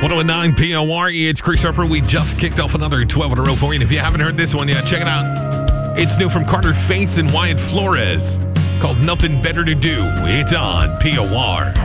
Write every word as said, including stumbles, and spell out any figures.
one oh nine P O R E, it's Chris Harper. We just kicked off another twelve in a row for you. And if you haven't heard this one yet, check it out. It's new from Carter Faith and Wyatt Flores, called Nothing Better to Do. It's on P O R.